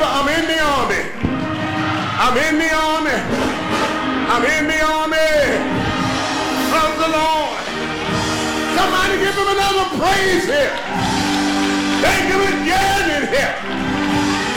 I'm in the army. I'm in the army. I'm in the army of the Lord. Somebody give him another praise here. Thank you.